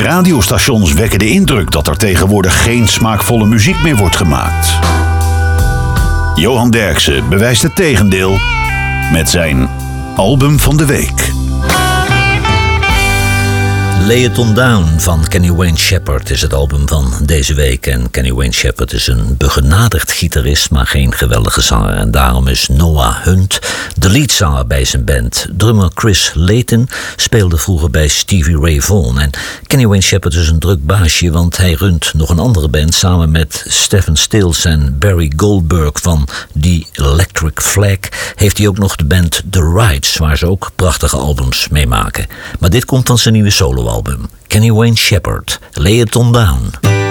radiostations wekken de indruk dat er tegenwoordig geen smaakvolle muziek meer wordt gemaakt. Johan Derksen bewijst het tegendeel met zijn album van de week. Lay It On Down van Kenny Wayne Shepherd is het album van deze week. En Kenny Wayne Shepherd is een begenadigd gitarist, maar geen geweldige zanger. En daarom is Noah Hunt de leadzanger bij zijn band. Drummer Chris Layton speelde vroeger bij Stevie Ray Vaughan. En Kenny Wayne Shepherd is een druk baasje, want hij runt nog een andere band samen met Stephen Stills en Barry Goldberg van The Electric Flag. Heeft hij ook nog de band The Rides, waar ze ook prachtige albums mee maken. Maar dit komt van zijn nieuwe soloalbum. Kenny Wayne Shepherd, Lay It On Down.